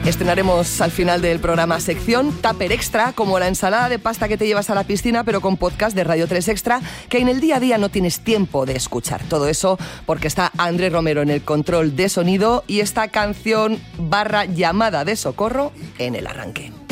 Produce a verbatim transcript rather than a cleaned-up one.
Estrenaremos al final del programa sección Tupper Extra, como la ensalada de pasta que te llevas a la piscina, pero con podcast de Radio tres Extra, que en el día a día no tienes tiempo de escuchar. Todo eso porque está Andrés Romero en el control de sonido y esta canción barra llamada de socorro en el arranque.